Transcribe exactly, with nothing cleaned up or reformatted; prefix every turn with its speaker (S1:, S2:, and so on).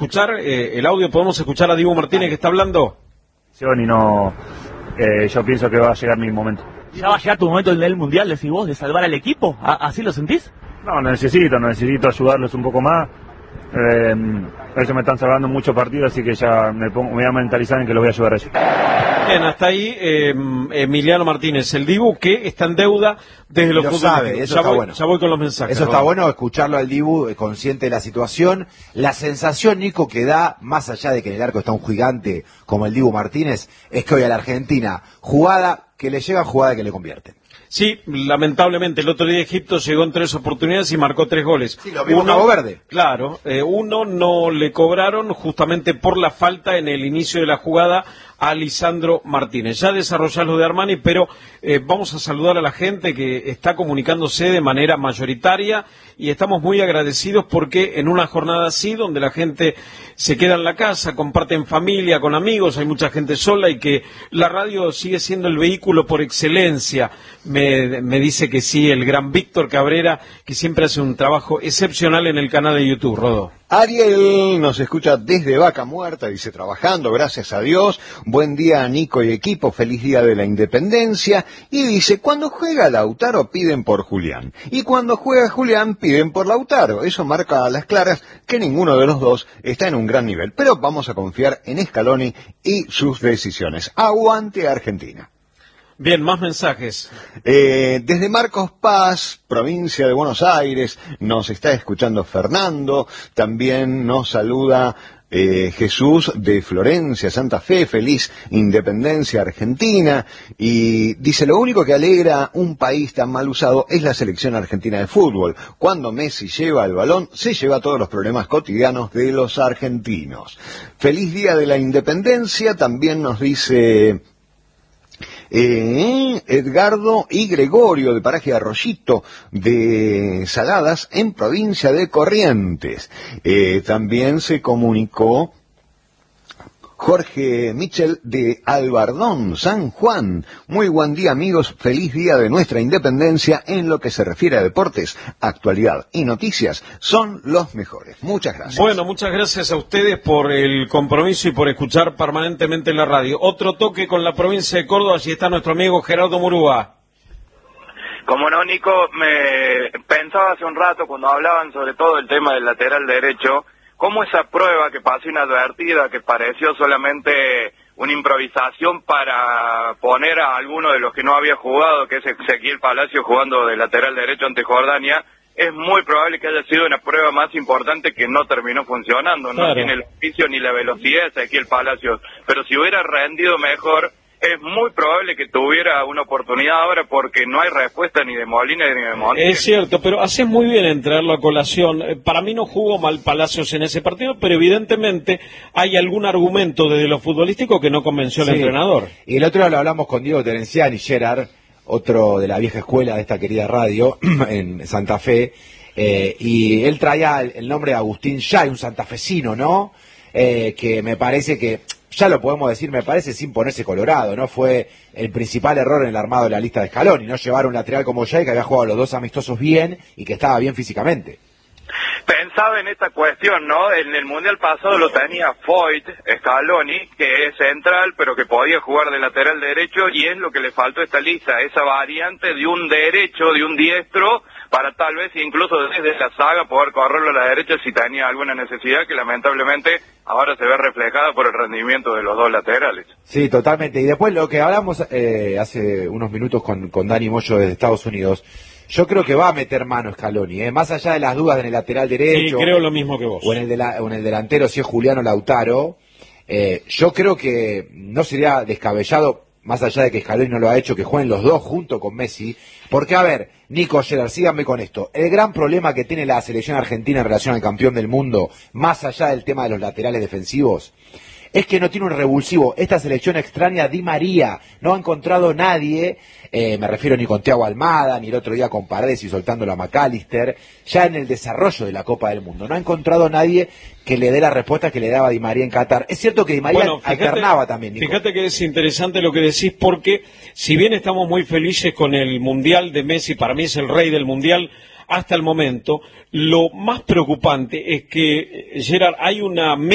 S1: escuchar eh, el audio? ¿Podemos escuchar a Dibu Martínez que está hablando?
S2: Y no, eh, yo pienso que va a llegar mi momento.
S3: ¿Ya va a llegar tu momento en el Mundial, decís vos, de salvar al equipo? ¿Así lo sentís?
S2: No, necesito, necesito ayudarlos un poco más. Eh, ellos me están salvando muchos partidos, así que ya me, pongo, me voy a mentalizar en que los voy a ayudar a ellos.
S1: Bien, hasta ahí eh, Emiliano Martínez, el Dibu que está en deuda desde los
S4: lo sabe, eso
S1: ya
S4: está
S1: voy,
S4: bueno.
S1: Ya voy con los mensajes.
S4: Eso está bueno, escucharlo al Dibu, eh, consciente de la situación. La sensación, Nico, que da, más allá de que en el arco está un gigante como el Dibu Martínez, es que hoy a la Argentina, jugada que le llega, jugada que le convierten.
S1: Sí, lamentablemente el otro día Egipto llegó en tres oportunidades y marcó tres goles.
S4: Sí, lo vimos Cabo Verde.
S1: Claro, eh, uno no le cobraron justamente por la falta en el inicio de la jugada a Lisandro Martínez. Ya desarrollás lo de Armani, pero eh, vamos a saludar a la gente que está comunicándose de manera mayoritaria y estamos muy agradecidos porque en una jornada así, donde la gente se queda en la casa, comparte en familia, con amigos, hay mucha gente sola y que la radio sigue siendo el vehículo por excelencia. Me, me dice que sí, el gran Víctor Cabrera, que siempre hace un trabajo excepcional en el canal de YouTube, Rodó.
S5: Ariel nos escucha desde Vaca Muerta, dice, trabajando, gracias a Dios. Buen día, Nico y equipo, feliz día de la Independencia. Y dice, cuando juega Lautaro piden por Julián. Y cuando juega Julián piden por Lautaro. Eso marca a las claras que ninguno de los dos está en un gran nivel. Pero vamos a confiar en Scaloni y sus decisiones. Aguante Argentina.
S1: Bien, más mensajes.
S5: Eh, desde Marcos Paz, provincia de Buenos Aires, nos está escuchando Fernando, también nos saluda eh, Jesús de Florencia, Santa Fe, feliz Independencia Argentina, y dice, lo único que alegra un país tan mal usado es la selección argentina de fútbol. Cuando Messi lleva el balón, se lleva todos los problemas cotidianos de los argentinos. Feliz día de la Independencia, también nos dice... Eh, Edgardo y Gregorio de Paraje Arroyito de Saladas en provincia de Corrientes. Eh, también se comunicó Jorge Michel de Albardón, San Juan. Muy buen día, amigos. Feliz día de nuestra independencia. En lo que se refiere a deportes, actualidad y noticias son los mejores. Muchas gracias.
S1: Bueno, muchas gracias a ustedes por el compromiso y por escuchar permanentemente la radio. Otro toque con la provincia de Córdoba. Allí está nuestro amigo Gerardo Murúa.
S6: Como no, Nico, me pensaba hace un rato cuando hablaban sobre todo el tema del lateral derecho, cómo esa prueba que pasó inadvertida, que pareció solamente una improvisación para poner a alguno de los que no había jugado, que es Ezequiel Palacio jugando de lateral derecho ante Jordania, es muy probable que haya sido una prueba más importante que no terminó funcionando. No
S1: Claro.
S6: tiene el oficio ni la velocidad de Ezequiel Palacio, pero si hubiera rendido mejor, es muy probable que tuviera una oportunidad ahora porque no hay respuesta ni de Molina ni de Molina.
S1: Es cierto, pero haces muy bien en traerlo a colación. Eh, Para mí no jugó mal Palacios en ese partido, pero evidentemente hay algún argumento desde lo futbolístico que no convenció al
S4: Sí.
S1: entrenador.
S4: Y el otro día lo hablamos con Diego Terenciani, Gerard, otro de la vieja escuela de esta querida radio, en Santa Fe, eh, y él traía el, el nombre de Agustín Yay, un santafesino, ¿no? Eh, que me parece que, ya lo podemos decir, me parece sin ponerse colorado, ¿no? Fue el principal error en el armado de la lista de Scaloni, ¿no? Llevar un lateral como Yay, que había jugado los dos amistosos bien y que estaba bien físicamente.
S6: Pensaba en esta cuestión, ¿no? En el Mundial pasado lo tenía Foyt, Scaloni, que es central, pero que podía jugar de lateral derecho, y es lo que le faltó a esta lista, esa variante de un derecho, de un diestro, para tal vez incluso desde la saga poder correrlo a la derecha si tenía alguna necesidad, que lamentablemente ahora se ve reflejada por el rendimiento de los dos laterales.
S4: Sí, totalmente. Y después lo que hablamos eh, hace unos minutos con, con Dani Moyo desde Estados Unidos, yo creo que va a meter mano Scaloni, ¿eh? Más allá de las dudas en el lateral derecho.
S1: Sí, creo lo mismo que vos.
S4: O en el, de la, o en el delantero, si es Juliano Lautaro. Eh, yo creo que no sería descabellado, más allá de que Scaloni no lo ha hecho, que jueguen los dos junto con Messi. Porque, a ver, Nico, Gerard, síganme con esto. El gran problema que tiene la selección argentina en relación al campeón del mundo, más allá del tema de los laterales defensivos, es que no tiene un revulsivo. Esta selección extraña Di María, no ha encontrado nadie, eh, me refiero ni con Thiago Almada, ni el otro día con Paredes y soltándolo a McAllister, ya en el desarrollo de la Copa del Mundo. No ha encontrado nadie que le dé la respuesta que le daba Di María en Qatar. Es cierto que Di María
S1: Bueno, fíjate,
S4: alternaba también, Nico.
S1: Fíjate que es interesante lo que decís, porque si bien estamos muy felices con el Mundial de Messi, para mí es el rey del Mundial hasta el momento, lo más preocupante es que, Gerard, hay una